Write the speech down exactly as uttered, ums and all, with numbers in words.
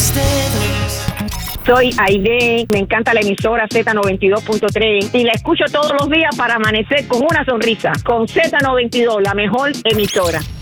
tus dedos. Soy Aide, me encanta la emisora Z noventa y dos punto tres y la escucho todos los días para amanecer con una sonrisa. Con Z noventa y dos, la mejor emisora.